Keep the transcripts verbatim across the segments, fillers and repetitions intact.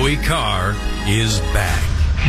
Howie Carr is back.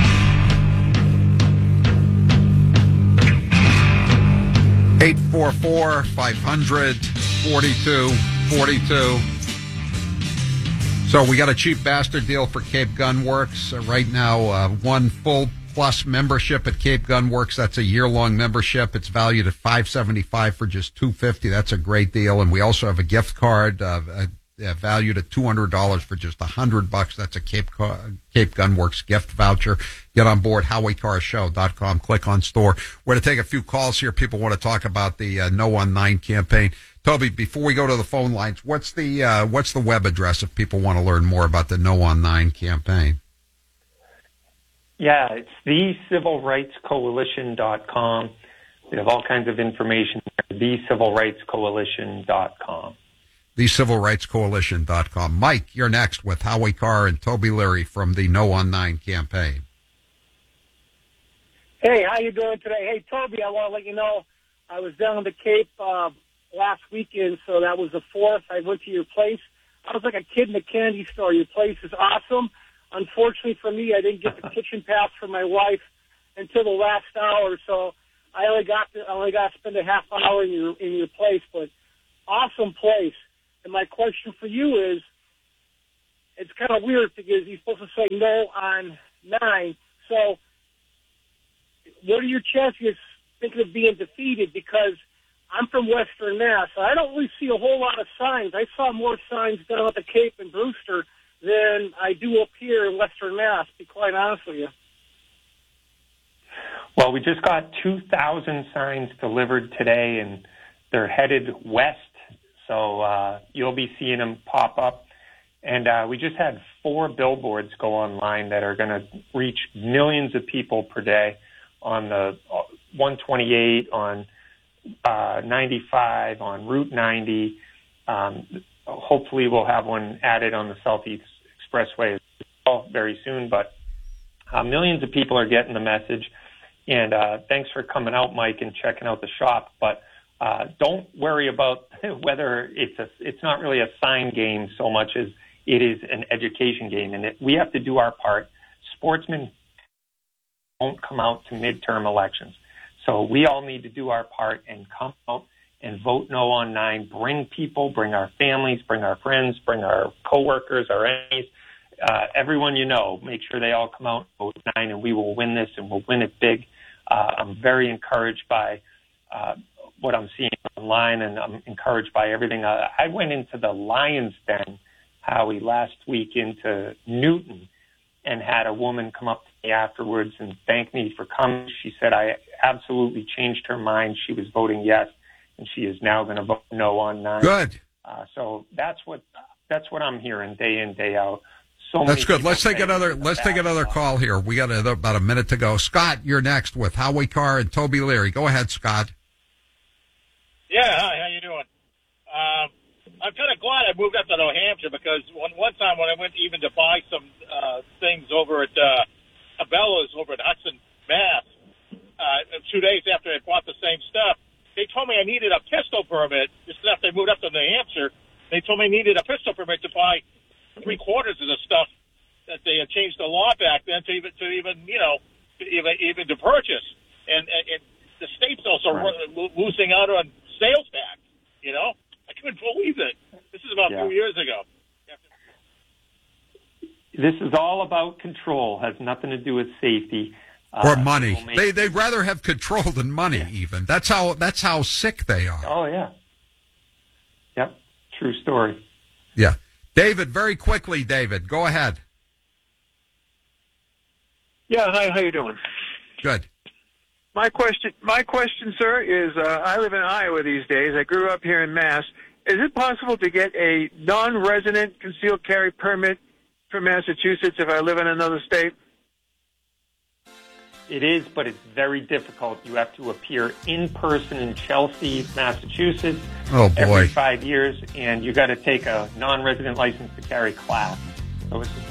eight four four, five hundred, forty-two forty-two. So we got a cheap bastard deal for Cape Gun Works. Uh, right now, uh, one full plus membership at Cape Gun Works. That's a year-long membership. It's valued at five hundred seventy-five dollars for just two hundred fifty dollars. That's a great deal. And we also have a gift card uh, uh, valued at two hundred dollars for just one hundred bucks. That's a Cape, Cape Gun Works gift voucher. Get on board, Howie Carr Show dot com. Click on store. We're going to take a few calls here. People want to talk about the uh, No on nine campaign. Toby, before we go to the phone lines, what's the uh, what's the web address if people want to learn more about the No on nine campaign? Yeah, it's the civil rights coalition dot com. We have all kinds of information there, the civil rights coalition dot com. the civil rights coalition dot com. Mike, you're next with Howie Carr and Toby Leary from the No on nine campaign. Hey, how you doing today? Hey, Toby, I want to let you know I was down in the Cape uh, last weekend, so that was the fourth. I went to your place. I was like a kid in a candy store. Your place is awesome. Unfortunately for me, I didn't get the kitchen pass for my wife until the last hour, so I only got to, I only got to spend a half hour in your in your place. But awesome place. And my question for you is, it's kind of weird because you're supposed to say no on nine. So what are your chances thinking of being defeated? Because I'm from Western Mass, so I don't really see a whole lot of signs. I saw more signs down at the Cape and Brewster than I do up here in Western Mass, to be quite honest with you. Well, we just got two thousand signs delivered today, and they're headed west, so uh, you'll be seeing them pop up. And uh, we just had four billboards go online that are going to reach millions of people per day on the one twenty-eight, on uh, ninety-five, on Route ninety. Um, hopefully we'll have one added on the Southeast Expressway as well very soon, but uh, millions of people are getting the message. And uh, thanks for coming out, Mike, and checking out the shop. But uh, don't worry about whether it's a, it's not really a sign game so much as it is an education game. And it, we have to do our part. Sportsmen won't come out to midterm elections. So we all need to do our part and come out and vote no on nine. Bring people, bring our families, bring our friends, bring our coworkers, our enemies, uh, everyone you know. Make sure they all come out and vote nine, and we will win this, and we'll win it big. Uh, I'm very encouraged by uh, what I'm seeing online, and I'm encouraged by everything. Uh, I went into the Lion's Den, Howie, last week into Newton, and had a woman come up to me afterwards and thank me for coming. She said I absolutely changed her mind. She was voting yes, and she is now going to vote no on nine. Good. Uh, so that's what that's what I'm hearing day in, day out. So that's good. Let's take another. Let's take another call here. We got another, about a minute to go. Scott, you're next with Howie Carr and Toby Leary. Go ahead, Scott. Yeah, hi. How you doing? Um, I'm kind of glad I moved up to New Hampshire because one one time when I went even to buy some uh, things over at uh, Cabela's over at Hudson, Mass, uh, two days after I bought the same stuff, they told me I needed a pistol permit. Just after I moved up to New Hampshire, they told me I needed a pistol permit to buy three quarters of the stuff that they had changed the law back then to even to even you know to even even to purchase, and, and the state's also right. losing out on sales tax. You know, I couldn't believe it. This is about yeah. four years ago. This is all about control. Has nothing to do with safety or uh, money. They they'd rather have control than money. Yeah. Even that's how that's how sick they are. Oh yeah. Yep. True story. Yeah. David, very quickly, David, go ahead. Yeah, hi, how you doing? Good. My question, my question, sir, is uh, I live in Iowa these days. I grew up here in Mass. Is it possible to get a non-resident concealed carry permit from Massachusetts if I live in another state? It is, but it's very difficult. You have to appear in person in Chelsea, Massachusetts, oh, boy. every five years, and you got to take a non-resident license to carry class. So it's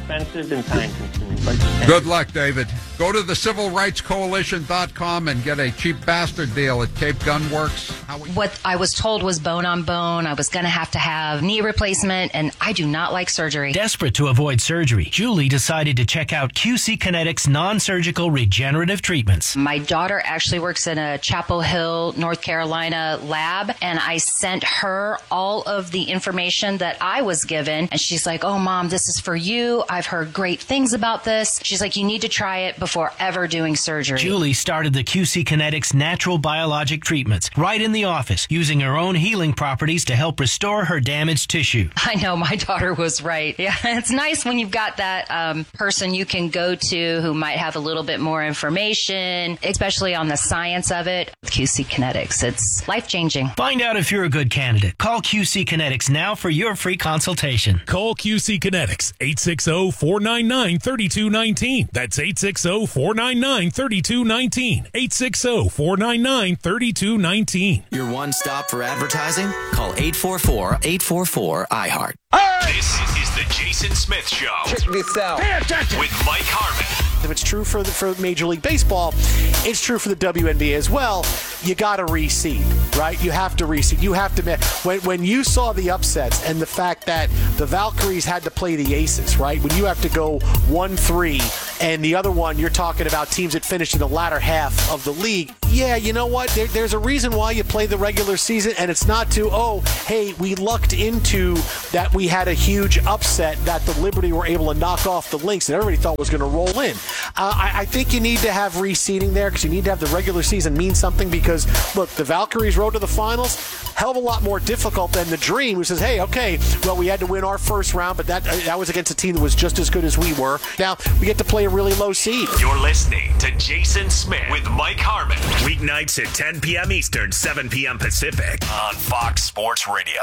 expensive and time-consuming. But good luck, David. Go to the civil rights coalition dot com and get a cheap bastard deal at Cape Gun Works. How we- what I was told was bone on bone. I was going to have to have knee replacement, and I do not like surgery. Desperate to avoid surgery, Julie decided to check out Q C Kinetics non-surgical regenerative treatments. My daughter actually works in a Chapel Hill, North Carolina lab, and I sent her all of the information that I was given, and she's like, oh, Mom, this is for you. I've heard great things about this. She's like, you need to try it before ever doing surgery. Julie started the Q C Kinetics natural biologic treatments right in the office, using her own healing properties to help restore her damaged tissue. I know, my daughter was right. Yeah, it's nice when you've got that um, person you can go to who might have a little bit more information, especially on the science of it. Q C Kinetics, it's life-changing. Find out if you're a good candidate. Call Q C Kinetics now for your free consultation. Call Q C Kinetics, eight six zero, four nine nine, three two one nine. That's eight six zero, four nine nine, three two one nine. eight six zero, four nine nine, three two one nine. Your one stop for advertising? Call eight four four, eight four four, I heart. This is the Jason Smith Show. Check this out. Pay attention. With Mike Harmon. If it's true for the, for Major League Baseball, it's true for the W N B A as well. You got to reseed, right? You have to reseed. You have to. When when you saw the upsets and the fact that the Valkyries had to play the Aces, right? When you have to go one three and the other one, you're talking about teams that finished in the latter half of the league. Yeah, you know what? There, there's a reason why you play the regular season, and it's not to, oh, hey, we lucked into that we had a huge upset that the Liberty were able to knock off the Lynx and everybody thought was going to roll in. Uh, I, I think you need to have reseeding there because you need to have the regular season mean something because, look, the Valkyries road to the finals, hell of a lot more difficult than the Dream, who says, hey, okay, well, we had to win our first round, but that, uh, that was against a team that was just as good as we were. Now, we get to play a really low seed. You're listening to Jason Smith with Mike Harmon. Weeknights at ten p.m. Eastern, seven p.m. Pacific on Fox Sports Radio.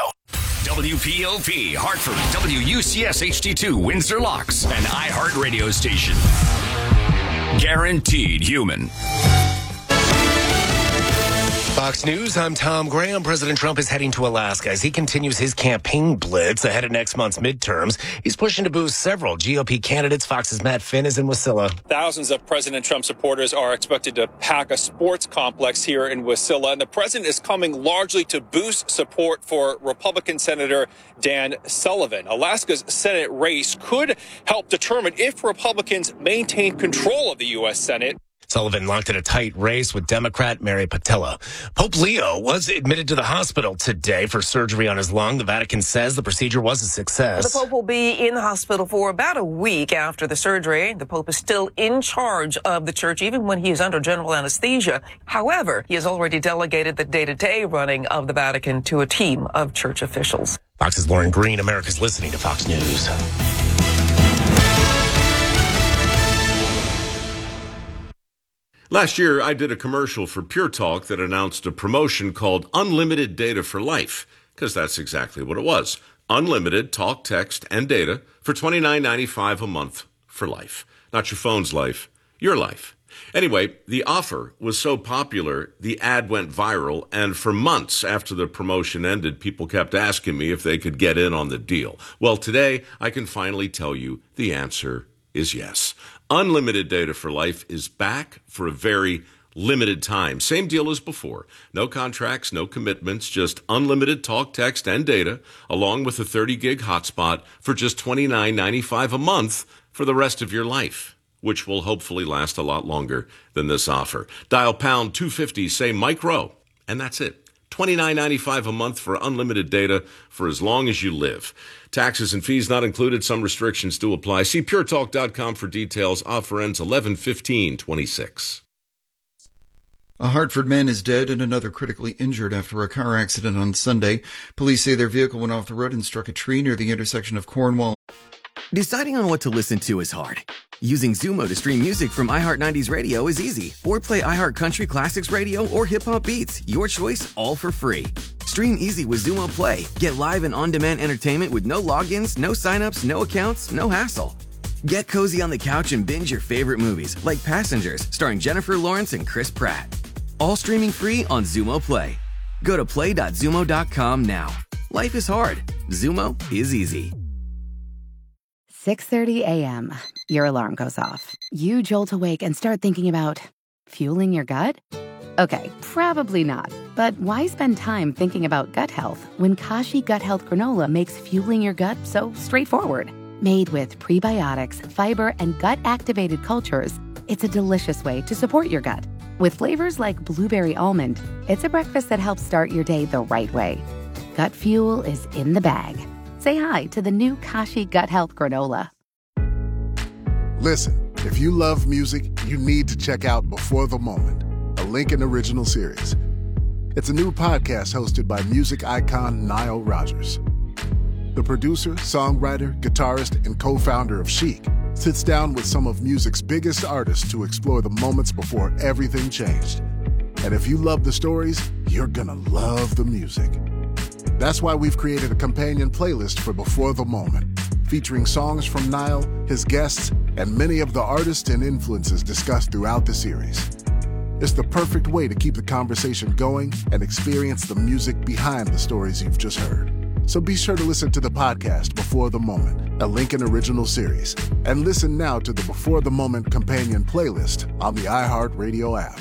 W P O P, Hartford, W U C S H D two, Windsor Locks, an iHeart radio station. Guaranteed human. Fox News, I'm Tom Graham. President Trump is heading to Alaska as he continues his campaign blitz ahead of next month's midterms. He's pushing to boost several G O P candidates. Fox's Matt Finn is in Wasilla. Thousands of President Trump supporters are expected to pack a sports complex here in Wasilla, and the president is coming largely to boost support for Republican Senator Dan Sullivan. Alaska's Senate race could help determine if Republicans maintain control of the U S Senate. Sullivan locked in a tight race with Democrat Mary Patilla. Pope Leo was admitted to the hospital today for surgery on his lung. The Vatican says the procedure was a success. The Pope will be in the hospital for about a week after the surgery. The Pope is still in charge of the church, even when he is under general anesthesia. However, he has already delegated the day-to-day running of the Vatican to a team of church officials. Fox's Lauren Green. America's listening to Fox News. Last year, I did a commercial for Pure Talk that announced a promotion called Unlimited Data for Life, because that's exactly what it was. Unlimited talk, text, and data for twenty-nine ninety-five a month for life. Not your phone's life, your life. Anyway, the offer was so popular, the ad went viral, and for months after the promotion ended, people kept asking me if they could get in on the deal. Well, today, I can finally tell you the answer is yes. Unlimited Data for Life is back for a very limited time. Same deal as before. No contracts, no commitments, just unlimited talk, text, and data, along with a thirty gig hotspot for just twenty-nine ninety-five a month for the rest of your life, which will hopefully last a lot longer than this offer. Dial pound two fifty, say Mike Rowe, and that's it. twenty-nine ninety-five a month for unlimited data for as long as you live. Taxes and fees not included. Some restrictions do apply. See pure talk dot com for details. Offer ends eleven fifteen twenty-six. A Hartford man is dead and another critically injured after a car accident on Sunday. Police say their vehicle went off the road and struck a tree near the intersection of Cornwall. Deciding on what to listen to is hard. Using Zumo to stream music from iHeart nineties Radio is easy. Or play iHeart Country Classics Radio or Hip Hop Beats. Your choice, all for free. Stream easy with Zumo Play. Get live and on-demand entertainment with no logins, no signups, no accounts, no hassle. Get cozy on the couch and binge your favorite movies, like Passengers, starring Jennifer Lawrence and Chris Pratt. All streaming free on Zumo Play. Go to play dot zumo dot com now. Life is hard. Zumo is easy. six thirty a.m., your alarm goes off. You jolt awake and start thinking about fueling your gut? Okay, probably not. But why spend time thinking about gut health when Kashi Gut Health Granola makes fueling your gut so straightforward? Made with prebiotics, fiber, and gut-activated cultures, it's a delicious way to support your gut. With flavors like blueberry almond, it's a breakfast that helps start your day the right way. Gut fuel is in the bag. Say hi to the new Kashi Gut Health Granola. Listen, if you love music, you need to check out Before the Moment, a Lincoln original series. It's a new podcast hosted by music icon Nile Rodgers. The producer, songwriter, guitarist, and co-founder of Chic sits down with some of music's biggest artists to explore the moments before everything changed. And if you love the stories, you're gonna love the music. That's why we've created a companion playlist for Before the Moment, featuring songs from Nile, his guests, and many of the artists and influences discussed throughout the series. It's the perfect way to keep the conversation going and experience the music behind the stories you've just heard. So be sure to listen to the podcast Before the Moment, a Lincoln original series, and listen now to the Before the Moment companion playlist on the iHeartRadio app.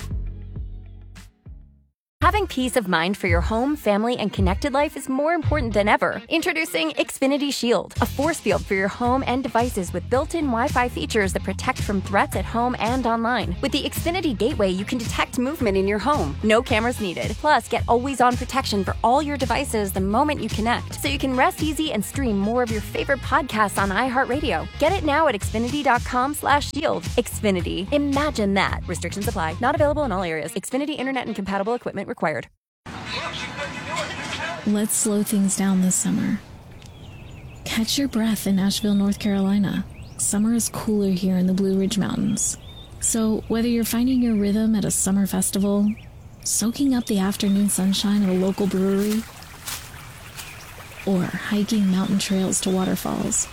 Having peace of mind for your home, family, and connected life is more important than ever. Introducing Xfinity Shield, a force field for your home and devices with built-in Wi-Fi features that protect from threats at home and online. With the Xfinity Gateway, you can detect movement in your home. No cameras needed. Plus, get always-on protection for all your devices the moment you connect, so you can rest easy and stream more of your favorite podcasts on iHeartRadio. Get it now at Xfinity.com slash shield. Xfinity. Imagine that. Restrictions apply. Not available in all areas. Xfinity Internet and compatible equipment required. Let's slow things down this summer. Catch your breath in Asheville, North Carolina. Summer is cooler here in the Blue Ridge Mountains. So whether you're finding your rhythm at a summer festival, soaking up the afternoon sunshine at a local brewery, or hiking mountain trails to waterfalls,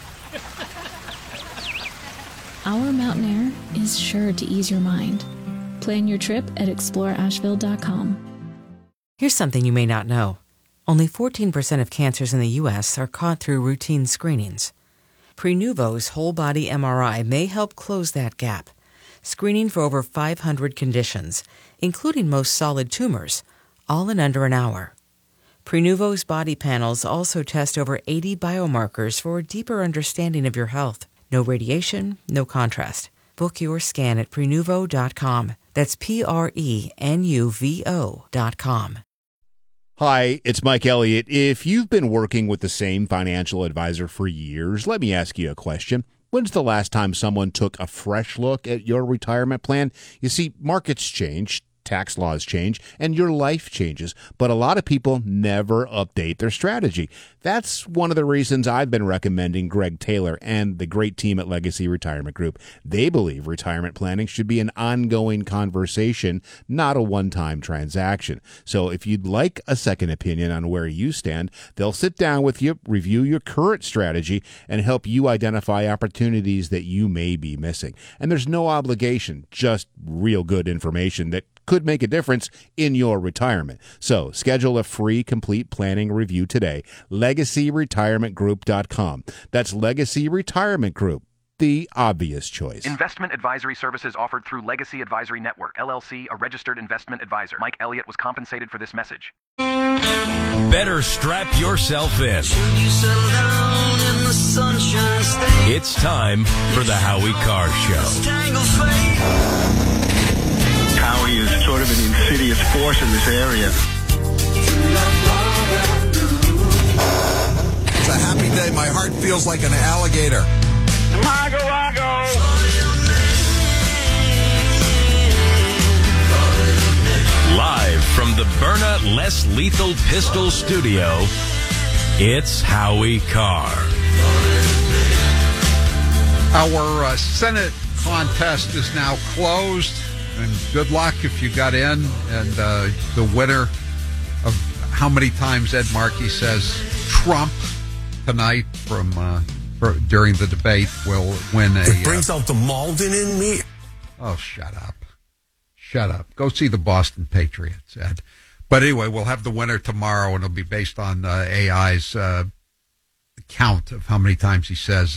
our mountain air is sure to ease your mind. Plan your trip at explore asheville dot com. Here's something you may not know. Only fourteen percent of cancers in the U S are caught through routine screenings. Prenuvo's whole-body M R I may help close that gap, screening for over five hundred conditions, including most solid tumors, all in under an hour. Prenuvo's body panels also test over eighty biomarkers for a deeper understanding of your health. No radiation, no contrast. Book your scan at Prenuvo dot com. That's P R E N U V O dot com. Hi, it's Mike Elliott. If you've been working with the same financial advisor for years, let me ask you a question. When's the last time someone took a fresh look at your retirement plan? You see, markets change, tax laws change, and your life changes, but a lot of people never update their strategy. That's one of the reasons I've been recommending Greg Taylor and the great team at Legacy Retirement Group. They believe retirement planning should be an ongoing conversation, not a one-time transaction. So if you'd like a second opinion on where you stand, they'll sit down with you, review your current strategy, and help you identify opportunities that you may be missing. And there's no obligation, just real good information that could make a difference in your retirement. So schedule a free complete planning review today. legacy retirement group dot com. That's Legacy Retirement Group, the obvious choice. Investment advisory services offered through Legacy Advisory Network, L L C, a registered investment advisor. Mike Elliott was compensated for this message. Better strap yourself in. It's time for the Howie Carr Show. Howie is sort of an insidious force in this area. It's a happy day. My heart feels like an alligator. Mago, mago. Live from the Byrna Less Lethal Pistol Studio, it's Howie Carr. Our uh, Senate contest is now closed. And good luck if you got in. And uh, the winner of how many times Ed Markey says Trump tonight from uh, for, during the debate will win a... It brings uh, out the Malden in me. Oh, shut up. Shut up. Go see the Boston Patriots, Ed. But anyway, we'll have the winner tomorrow, and it'll be based on uh, A I's uh, count of how many times he says uh,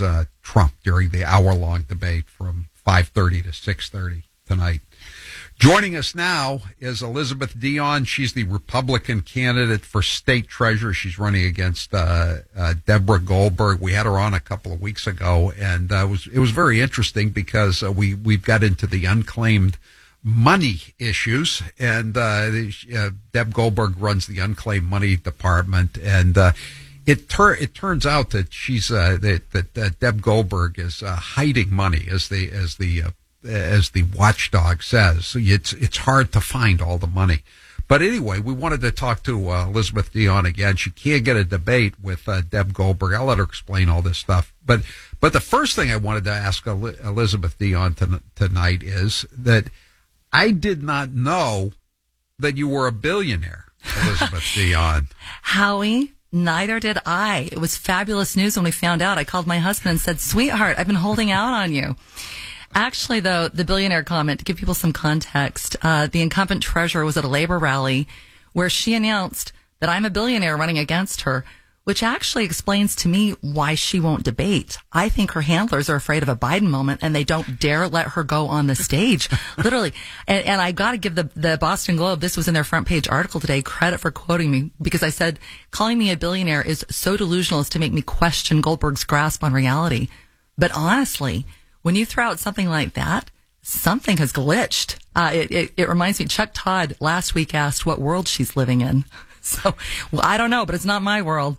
Trump during the hour-long debate from five thirty to six thirty tonight. Joining us now is Elizabeth Dion. She's the Republican candidate for state treasurer. She's running against uh, uh, Deborah Goldberg. We had her on a couple of weeks ago, and uh, it was it was very interesting because uh, we we've got into the unclaimed money issues, and uh, uh, Deb Goldberg runs the unclaimed money department, and uh, it tur- it turns out that she's uh, that that uh, Deb Goldberg is uh, hiding money, as the as the uh, as the watchdog says. So it's it's hard to find all the money. But anyway, we wanted to talk to uh, Elizabeth Dion again. She can't get a debate with uh, Deb Goldberg. I'll let her explain all this stuff. But but the first thing I wanted to ask Elizabeth Dion to, tonight is that I did not know that you were a billionaire, Elizabeth Dion. Howie, neither did I. It was fabulous news when we found out. I called my husband and said, sweetheart, I've been holding out on you. Actually, though, the billionaire comment, to give people some context, uh, the incumbent treasurer was at a labor rally where she announced that I'm a billionaire running against her, which actually explains to me why she won't debate. I think her handlers are afraid of a Biden moment and they don't dare let her go on the stage, literally. And, and I got to give the, the Boston Globe, this was in their front page article today, credit for quoting me, because I said, calling me a billionaire is so delusional as to make me question Goldberg's grasp on reality. But honestly, when you throw out something like that, something has glitched. Uh, it, it, it reminds me, Chuck Todd last week asked what world she's living in. So, well, I don't know, but it's not my world.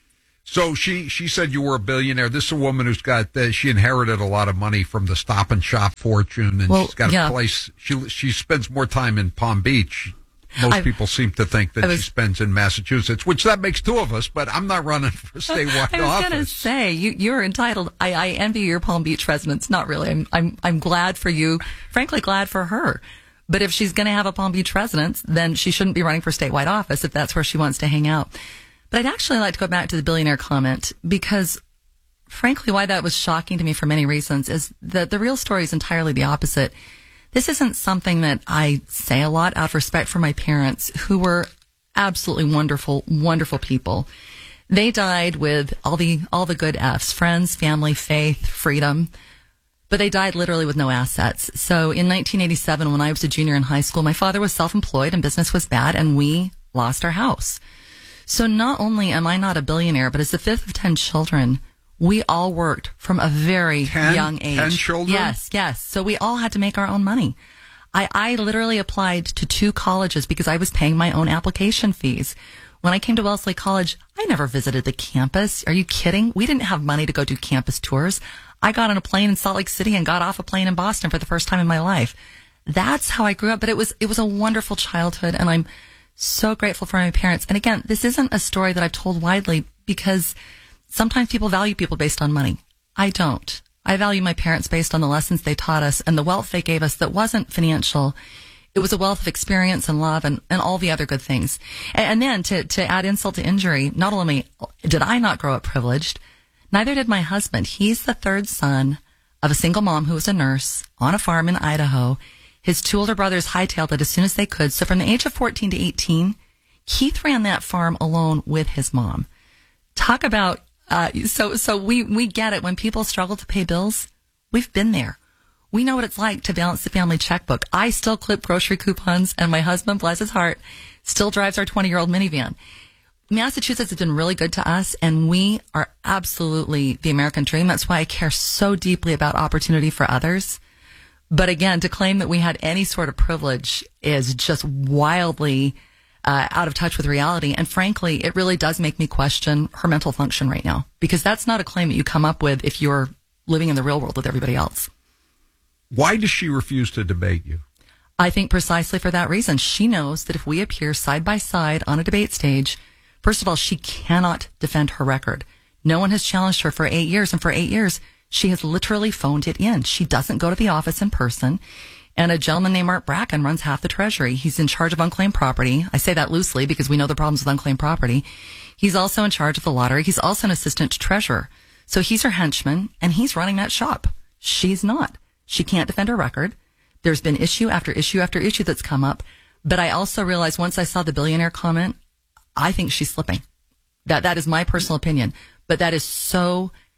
So she, she said you were a billionaire. This is a woman who's got, uh, she inherited a lot of money from the Stop and Shop fortune, and well, she's got yeah. a place. She, she spends more time in Palm Beach. Most I, people seem to think that was, she spends in Massachusetts, which that makes two of us, but I'm not running for statewide office. I was going to say, you, you're entitled. I, I envy your Palm Beach residents. Not really. I'm, I'm, I'm glad for you. Frankly, glad for her. But if she's going to have a Palm Beach residence, then she shouldn't be running for statewide office if that's where she wants to hang out. But I'd actually like to go back to the billionaire comment because, frankly, why that was shocking to me for many reasons is that the real story is entirely the opposite. This isn't something that I say a lot out of respect for my parents, who were absolutely wonderful, wonderful people. They died with all the all the good F's, friends, family, faith, freedom. But they died literally with no assets. So in nineteen eighty-seven, when I was a junior in high school, my father was self-employed and business was bad, and we lost our house. So not only am I not a billionaire, but as the fifth of ten children, we all worked from a very ten, young age. Ten children? Yes, yes. So we all had to make our own money. I, I literally applied to two colleges because I was paying my own application fees. When I came to Wellesley College, I never visited the campus. Are you kidding? We didn't have money to go do campus tours. I got on a plane in Salt Lake City and got off a plane in Boston for the first time in my life. That's how I grew up. But it was, it was a wonderful childhood, and I'm so grateful for my parents. And again, this isn't a story that I've told widely because sometimes people value people based on money. I don't. I value my parents based on the lessons they taught us and the wealth they gave us that wasn't financial. It was a wealth of experience and love and, and all the other good things. And, and then to, to add insult to injury, not only did I not grow up privileged, neither did my husband. He's the third son of a single mom who was a nurse on a farm in Idaho. His two older brothers hightailed it as soon as they could. So from the age of fourteen to eighteen, Keith ran that farm alone with his mom. Talk about, uh, so, so we, we get it. When people struggle to pay bills, we've been there. We know what it's like to balance the family checkbook. I still clip grocery coupons, and my husband, bless his heart, still drives our twenty-year-old minivan. Massachusetts has been really good to us, and we are absolutely the American dream. That's why I care so deeply about opportunity for others. But again, to claim that we had any sort of privilege is just wildly uh, out of touch with reality. And frankly, it really does make me question her mental function right now, because that's not a claim that you come up with if you're living in the real world with everybody else. Why does she refuse to debate you? I think precisely for that reason. She knows that if we appear side by side on a debate stage, first of all, she cannot defend her record. No one has challenged her for eight years, and for eight years, she has literally phoned it in. She doesn't go to the office in person, and a gentleman named Mark Bracken runs half the Treasury. He's in charge of unclaimed property. I say that loosely because we know the problems with unclaimed property. He's also in charge of the lottery. He's also an assistant treasurer. So he's her henchman, and he's running that shop. She's not. She can't defend her record. There's been issue after issue after issue that's come up. But I also realized once I saw the billionaire comment, I think she's slipping. That that is my personal opinion. But that is so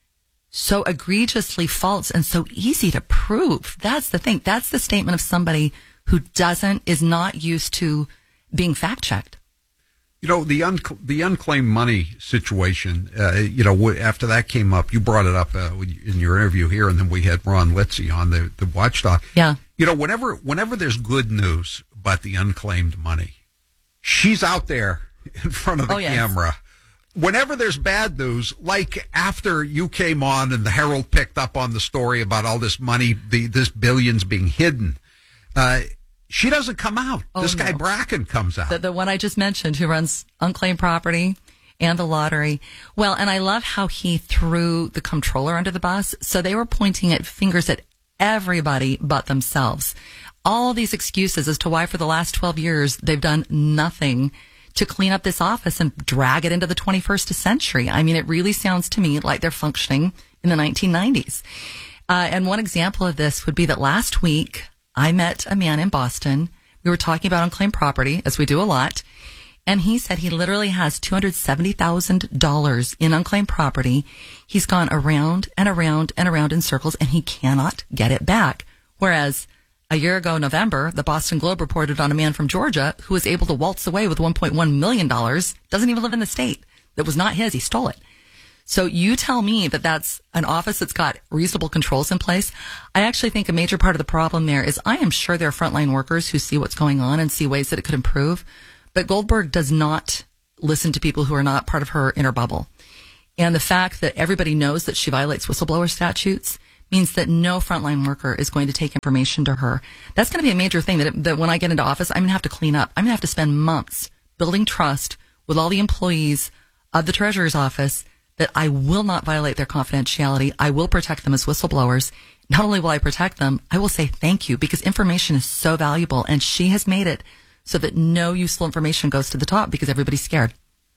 so egregiously false and so easy to prove. That's the thing. That's the statement of somebody who doesn't, is not used to being fact checked. You know, the un- the unclaimed money situation, uh, you know, w- after that came up, you brought it up uh, in your interview here, and then we had Ron Litzy on, the, the watchdog. Yeah. You know, whenever whenever there's good news about the unclaimed money, she's out there in front of the oh, yes. camera. Whenever there's bad news, like after you came on and the Herald picked up on the story about all this money, the this billions being hidden, uh, she doesn't come out. Oh, this guy no. Bracken comes out. The, the one I just mentioned, who runs unclaimed property and the lottery. Well, and I love how he threw the comptroller under the bus. So they were pointing at fingers at everybody but themselves. All these excuses as to why for the last twelve years they've done nothing to clean up this office and drag it into the twenty-first century. I mean, it really sounds to me like they're functioning in the nineteen nineties. Uh, and one example of this would be that last week I met a man in Boston. We were talking about unclaimed property, as we do a lot. And he said he literally has two hundred seventy thousand dollars in unclaimed property. He's gone around and around and around in circles, and he cannot get it back. Whereas a year ago, November, the Boston Globe reported on a man from Georgia who was able to waltz away with one point one million dollars, doesn't even live in the state. That was not his. He stole it. So you tell me that that's an office that's got reasonable controls in place. I actually think a major part of the problem there is I am sure there are frontline workers who see what's going on and see ways that it could improve. But Goldberg does not listen to people who are not part of her inner bubble. And the fact that everybody knows that she violates whistleblower statutes means that no frontline worker is going to take information to her. That's going to be a major thing that, that when I get into office, I'm going to have to clean up. I'm going to have to spend months building trust with all the employees of the Treasurer's office that I will not violate their confidentiality. I will protect them as whistleblowers. Not only will I protect them, I will say thank you because information is so valuable, and she has made it so that no useful information goes to the top because everybody's scared.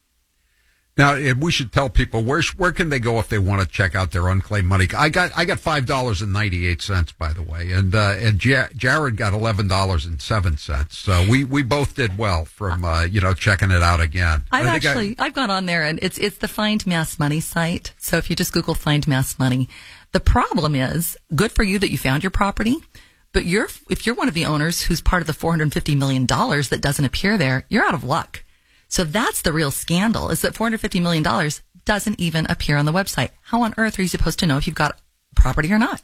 Now, we should tell people where where can they go if they want to check out their unclaimed money. I got I got five dollars and ninety eight cents, by the way, and uh, and J- Jared got eleven dollars and seven cents. So we, we both did well from uh, you know checking it out again. I've I think actually I, I've gone on there, and it's it's the Find Mass Money site. So if you just Google Find Mass Money, the problem is good for you that you found your property, but you're if you're one of the owners who's part of the four hundred fifty million dollars that doesn't appear there, you're out of luck. So that's the real scandal, is that four hundred fifty million dollars doesn't even appear on the website. How on earth are you supposed to know if you've got property or not?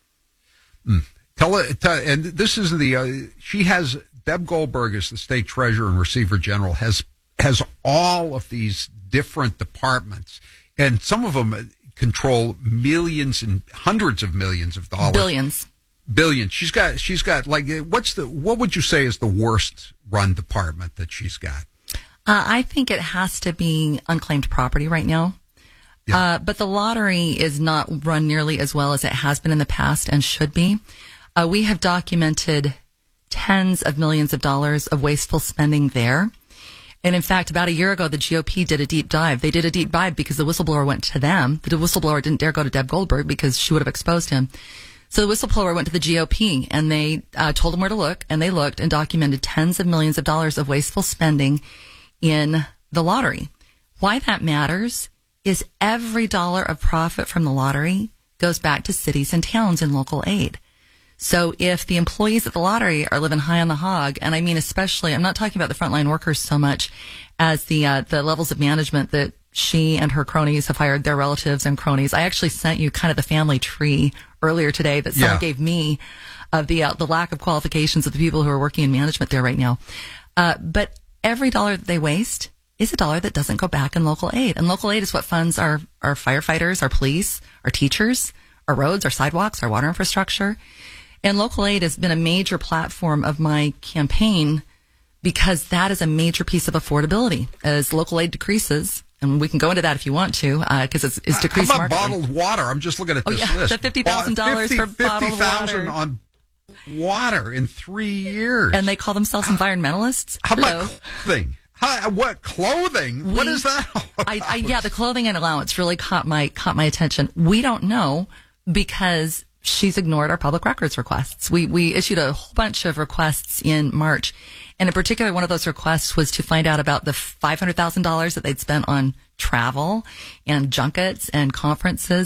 Mm. Tell it, tell, and this is the, uh, she has, Deb Goldberg is the state treasurer and receiver general, has, has all of these different departments, and some of them control millions and hundreds of millions of dollars. Billions. Billions. She's got, she's got, like, what's the, what would you say is the worst run department that she's got? Uh, I think it has to be unclaimed property right now. Yeah. Uh, but the lottery is not run nearly as well as it has been in the past and should be. Uh, we have documented tens of millions of dollars of wasteful spending there. And in fact, about a year ago, the G O P did a deep dive. They did a deep dive because the whistleblower went to them. The whistleblower didn't dare go to Deb Goldberg because she would have exposed him. So the whistleblower went to the G O P and they uh, told them where to look, and they looked and documented tens of millions of dollars of wasteful spending in the lottery. Why that matters is every dollar of profit from the lottery goes back to cities and towns in local aid. So if the employees at the lottery are living high on the hog, and I mean especially, I'm not talking about the frontline workers so much as the uh, the levels of management that she and her cronies have hired, their relatives and cronies. I actually sent you kind of the family tree earlier today that someone yeah. gave me of the uh, the lack of qualifications of the people who are working in management there right now. Uh, but every dollar that they waste is a dollar that doesn't go back in local aid. And local aid is what funds our, our firefighters, our police, our teachers, our roads, our sidewalks, our water infrastructure. And local aid has been a major platform of my campaign because that is a major piece of affordability. As local aid decreases, and we can go into that if you want to, because uh, it's, it's decreased How about markedly. bottled water? I'm just looking at this oh, yeah, list. The fifty thousand dollars for bottled water. on water in three years. And they call themselves environmentalists. How Hello. about clothing? How, what clothing? We, what is that? I, I, yeah, the clothing and allowance really caught my caught my attention. We don't know because she's ignored our public records requests. We we issued a whole bunch of requests in March, and in particular, one of those requests was to find out about the five hundred thousand dollars that they'd spent on travel and junkets and conferences.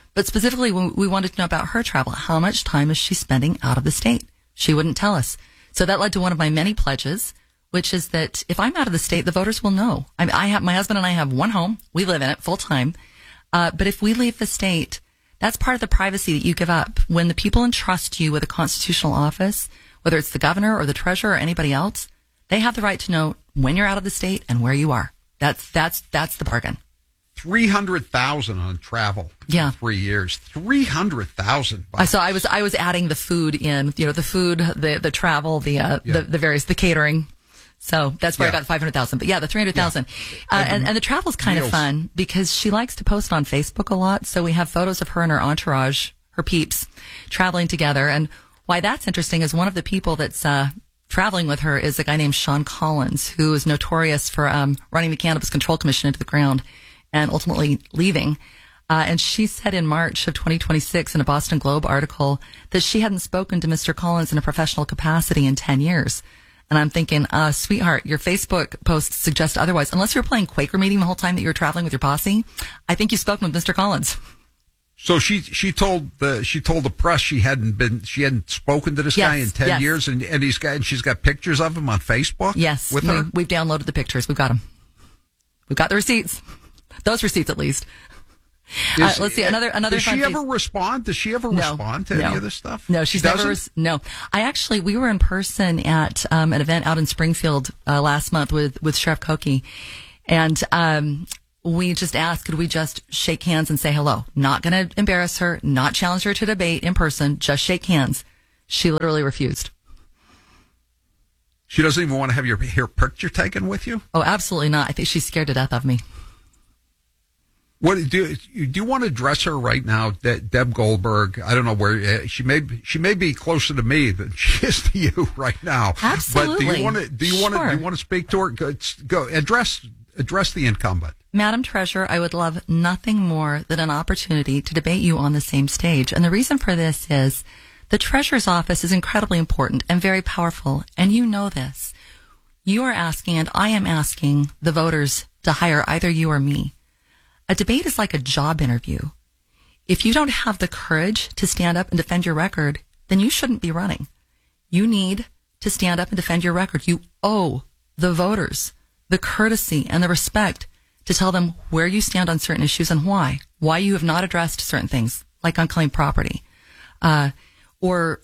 But specifically, when we wanted to know about her travel, how much time is she spending out of the state? She wouldn't tell us. So that led to one of my many pledges, which is that if I'm out of the state, the voters will know. I mean, I have, my husband and I have one home. We live in it full time. Uh, but if we leave the state, that's part of the privacy that you give up. When the people entrust you with a constitutional office, whether it's the governor or the treasurer or anybody else, they have the right to know when you're out of the state and where you are. That's, that's, that's the bargain. three hundred thousand on travel. Yeah. In three years. three hundred thousand. I saw, I was, I was adding the food in, you know, the food, the, the travel, the, uh, Yeah. the, the various, the catering. So that's where Yeah. I got five hundred thousand. But yeah, the three hundred thousand. Yeah. Uh, and, and the travel's kind Meals. of fun because she likes to post on Facebook a lot. So we have photos of her and her entourage, her peeps, traveling together. And why that's interesting is one of the people that's, uh, traveling with her is a guy named Sean Collins, who is notorious for, um, running the Cannabis Control Commission into the ground and ultimately leaving. Uh, and she said in March of twenty twenty-six in a Boston Globe article that she hadn't spoken to Mister Collins in a professional capacity in ten years. And I'm thinking, uh, sweetheart, your Facebook posts suggest otherwise. Unless you were playing Quaker meeting the whole time that you were traveling with your posse, I think you've spoken with Mister Collins. So she she told the she told the press she hadn't been she hadn't spoken to this Yes, guy in ten yes. years, and and he's got and she's got pictures of him on Facebook. Yes, with we, her. we've downloaded the pictures. We've got them. We've got the receipts. Those receipts, at least. Uh, Is- let's see another another. Does fun she piece. ever respond? Does she ever No, respond to no. any of this stuff? No, she's She never. doesn't? res- No, I actually we were in person at um, an event out in Springfield uh, last month with with Sheriff Koki, and um, we just asked, could we just shake hands and say hello? Not going to embarrass her, not challenge her to debate in person, just shake hands. She literally refused. She doesn't even want to have your hair picture taken with you. Oh, absolutely not. I think she's scared to death of me. What do you, do you want to address her right now, De- Deb Goldberg? I don't know where uh, she may be, she may be closer to me than she is to you right now. Absolutely. But do you want to do you want to Sure. do you want to speak to her? Go, go address address the incumbent. Madam Treasurer, I would love nothing more than an opportunity to debate you on the same stage. And the reason for this is the Treasurer's office is incredibly important and very powerful, and you know this. You are asking, and I am asking, the voters to hire either you or me. A debate is like a job interview. If you don't have the courage to stand up and defend your record, then you shouldn't be running. You need to stand up and defend your record. You owe the voters the courtesy and the respect to tell them where you stand on certain issues and why. Why you have not addressed certain things, like unclaimed property, uh, or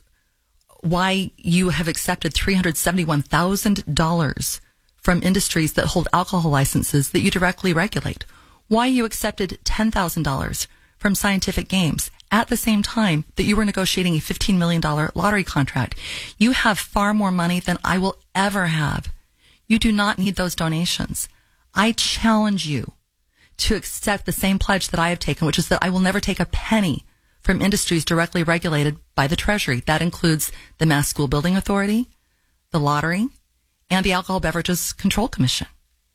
why you have accepted three hundred seventy-one thousand dollars from industries that hold alcohol licenses that you directly regulate. Why you accepted ten thousand dollars from Scientific Games at the same time that you were negotiating a fifteen million dollars lottery contract. You have far more money than I will ever have. You do not need those donations. I challenge you to accept the same pledge that I have taken, which is that I will never take a penny from industries directly regulated by the Treasury. That includes the Mass School Building Authority, the lottery, and the Alcohol Beverages Control Commission.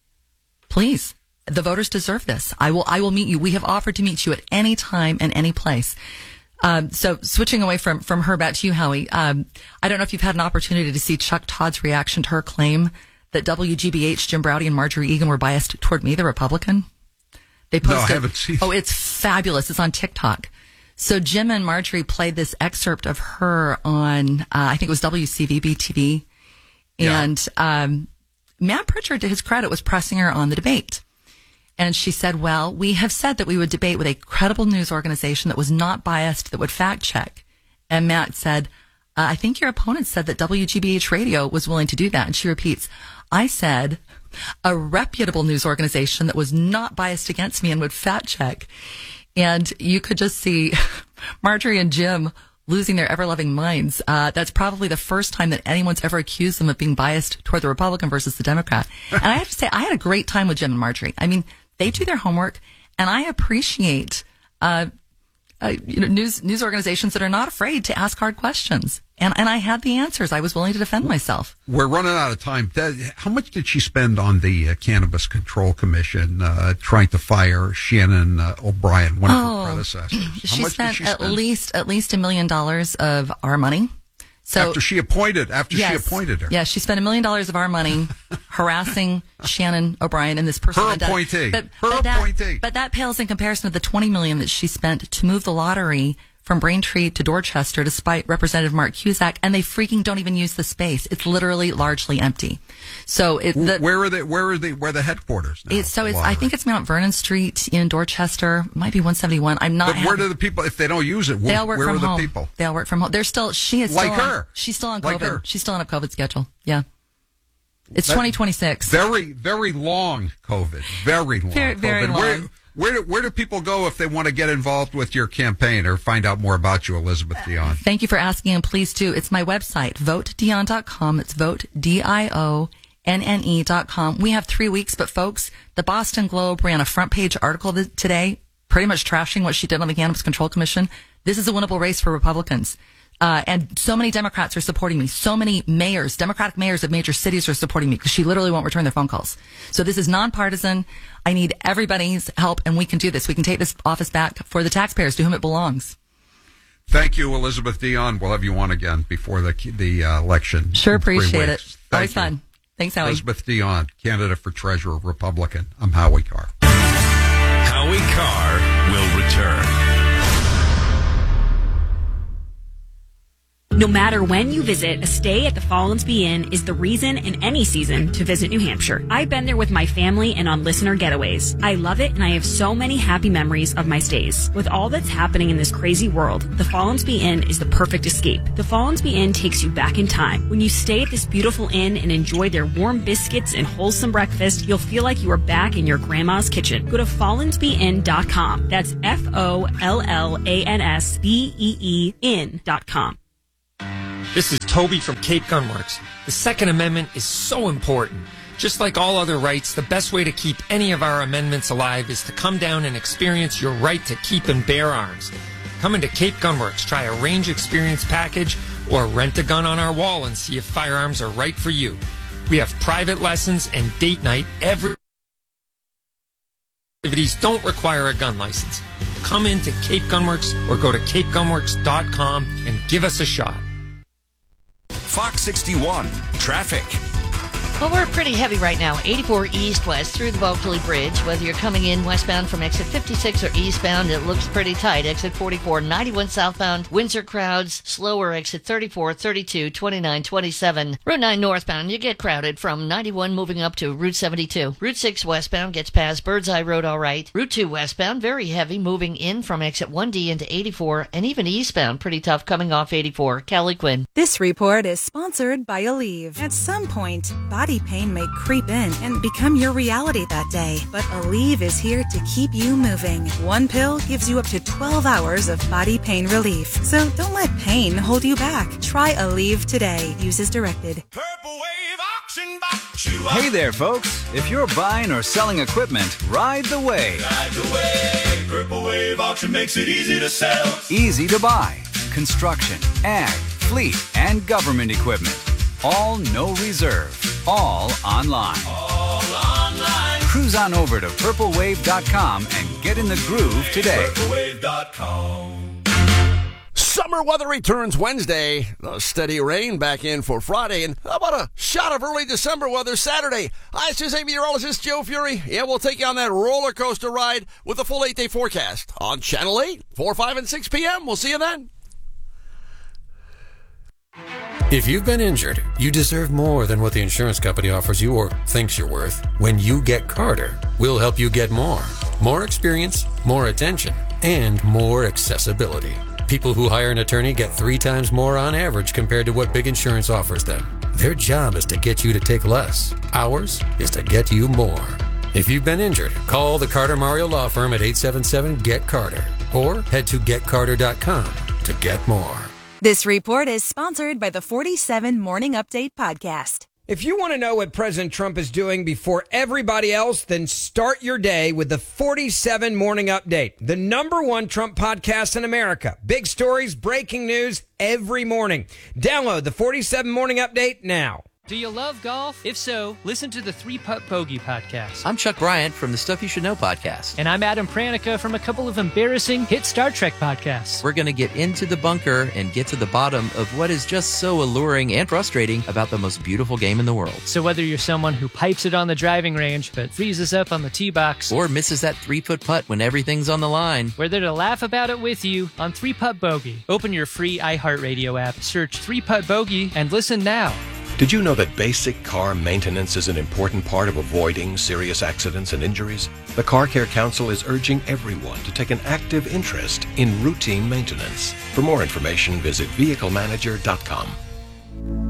Please, the voters deserve this. I will, I will meet you. We have offered to meet you at any time and any place. Um, so switching away from, from her back to you, Howie, um, I don't know if you've had an opportunity to see Chuck Todd's reaction to her claim that W G B H, Jim Browdy, and Marjorie Egan were biased toward me, the Republican. They posted, No, I haven't seen. Oh, it's fabulous. It's on TikTok. So Jim and Marjorie played this excerpt of her on, uh, I think it was W C V B T V. And, um, Matt Pritchard, to his credit, was pressing her on the debate. And she said, well, we have said that we would debate with a credible news organization that was not biased, that would fact check. And Matt said, uh, I think your opponent said that W G B H Radio was willing to do that. And she repeats, I said a reputable news organization that was not biased against me and would fact check. And you could just see Marjorie and Jim losing their ever-loving minds. Uh, that's probably the first time that anyone's ever accused them of being biased toward the Republican versus the Democrat. And I have to say, I had a great time with Jim and Marjorie. I mean, they do their homework, and I appreciate uh, uh, you know, news news organizations that are not afraid to ask hard questions. And and I had the answers. I was willing to defend myself. We're running out of time. That- How much did she spend on the uh, Cannabis Control Commission uh, trying to fire Shannon uh, O'Brien, one of Oh, her predecessors? How She much spent did she at spend? least at least a million dollars of our money. So after she appointed, after yes, she appointed her. Yeah, she spent a million dollars of our money harassing Shannon O'Brien and this person. Her appointee. But, Her but that, appointee. But that pales in comparison to the twenty million dollars that she spent to move the lottery from Braintree to Dorchester, despite Representative Mark Cusack, and they freaking don't even use the space. It's literally largely empty. So it, the, where are they? Where are they? Where are the headquarters now? It's, so it's. I think it's Mount Vernon Street in Dorchester. It might be one seventy-one. I'm not. But where having, do the people? If they don't use it, they all work where from are the home. people? They all work from home. They're still. She is like still her. On, she's still on like COVID. Her. She's still on a COVID schedule. Yeah. It's that, twenty twenty-six. Very, very long COVID. Very long. Very, COVID. very long. Where, where, do, where do people go if they want to get involved with your campaign or find out more about you, Elizabeth Dion? Thank you for asking, and please do. It's my website, vote dion dot com. It's vote, D I O N N E dot com. We have three weeks, but folks, the Boston Globe ran a front page article th- today, pretty much trashing what she did on the Cannabis Control Commission. This is a winnable race for Republicans. Uh, and so many Democrats are supporting me. So many mayors, Democratic mayors of major cities are supporting me because she literally won't return their phone calls. So this is nonpartisan. I need everybody's help, and we can do this. We can take this office back for the taxpayers to whom it belongs. Thank you, Elizabeth Dion. We'll have you on again before the the uh, election. Sure, appreciate it. Thank Always you. fun. Thanks, Howie. Elizabeth Dion, candidate for treasurer, Republican. I'm Howie Carr. Howie Carr will return. No matter when you visit, a stay at the Follansbee Inn is the reason in any season to visit New Hampshire. I've been there with my family and on listener getaways. I love it, and I have so many happy memories of my stays. With all that's happening in this crazy world, the Follansbee Inn is the perfect escape. The Follansbee Inn takes you back in time. When you stay at this beautiful inn and enjoy their warm biscuits and wholesome breakfast, you'll feel like you are back in your grandma's kitchen. Go to follansbee inn dot com. That's F O L L A N S B E E inn dot com. This is Toby from Cape Gunworks. The Second Amendment is so important. Just like all other rights, the best way to keep any of our amendments alive is to come down and experience your right to keep and bear arms. Come into Cape Gunworks, try a range experience package, or rent a gun on our wall and see if firearms are right for you. We have private lessons and date night every... Activities don't require a gun license. Come into Cape Gunworks or go to cape gunworks dot com and give us a shot. Fox sixty-one, traffic. Well, we're pretty heavy right now. eighty-four east-west through the Bulkley Bridge. Whether you're coming in westbound from exit fifty-six or eastbound, it looks pretty tight. Exit forty-four, ninety-one southbound, Windsor crowds. Slower exit thirty-four, thirty-two, twenty-nine, twenty-seven. Route nine northbound, you get crowded from ninety-one moving up to Route seventy-two. Route six westbound gets past Birdseye Road all right. Route two westbound, very heavy moving in from exit one D into eighty-four, and even eastbound, pretty tough coming off eighty-four. Kelly Quinn. This report is sponsored by Aleve. At some point, body pain may creep in and become your reality that day, but Aleve is here to keep you moving. One pill gives you up to twelve hours of body pain relief, so don't let pain hold you back. Try Aleve today. Use as directed. Hey there, folks. If you're buying or selling equipment, ride the wave. Ride the wave. Purple Wave Auction makes it easy to sell. Easy to buy. Construction, ag, fleet, and government equipment. All no reserve. All online. All online. Cruise on over to purple wave dot com and get in the groove today. purple wave dot com. Summer weather returns Wednesday. A steady rain back in for Friday. And how about a shot of early December weather Saturday? Hi, this is meteorologist Joe Fury. Yeah, we'll take you on that roller coaster ride with a full eight-day forecast on Channel eight, four, five, and six p.m. We'll see you then. If you've been injured, you deserve more than what the insurance company offers you or thinks you're worth. When you get Carter, we'll help you get more. More experience, more attention, and more accessibility. People who hire an attorney get three times more on average compared to what big insurance offers them. Their job is to get you to take less. Ours is to get you more. If you've been injured, call the Carter Mario Law Firm at eight seven seven, G E T Carter or head to get carter dot com to get more. This report is sponsored by the forty-seven Morning Update podcast. If you want to know what President Trump is doing before everybody else, then start your day with the forty-seven Morning Update, the number one Trump podcast in America. Big stories, breaking news every morning. Download the forty-seven Morning Update now. Do you love golf? If so, listen to the Three Putt Bogey podcast. I'm Chuck Bryant from the Stuff You Should Know podcast. And I'm Adam Pranica from a couple of embarrassing hit Star Trek podcasts. We're going to get into the bunker and get to the bottom of what is just so alluring and frustrating about the most beautiful game in the world. So whether you're someone who pipes it on the driving range but freezes up on the tee box, or misses that three-foot putt when everything's on the line, we're there to laugh about it with you on Three Putt Bogey. Open your free iHeartRadio app, search Three Putt Bogey, and listen now. Did you know that basic car maintenance is an important part of avoiding serious accidents and injuries? The Car Care Council is urging everyone to take an active interest in routine maintenance. For more information, visit vehicle manager dot com.